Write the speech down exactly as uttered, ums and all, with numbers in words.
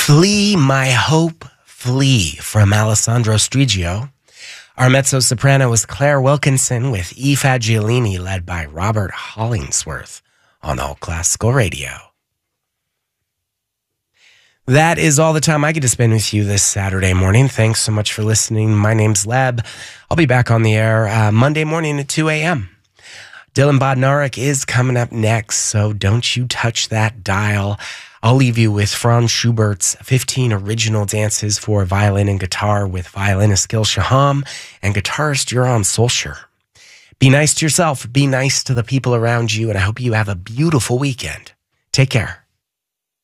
Flee, My Hope, Flee from Alessandro Strigio. Our mezzo-soprano was Claire Wilkinson with E. Fagiolini, led by Robert Hollingsworth on All Classical Radio. That is all the time I get to spend with you this Saturday morning. Thanks so much for listening. My name's Leb. I'll be back on the air uh, Monday morning at two a.m. Dylan Bodnarik is coming up next, so don't you touch that dial. I'll leave you with Franz Schubert's fifteen original dances for violin and guitar with violinist Gil Shaham and guitarist Joran Solskjaer. Be nice to yourself, be nice to the people around you, and I hope you have a beautiful weekend. Take care.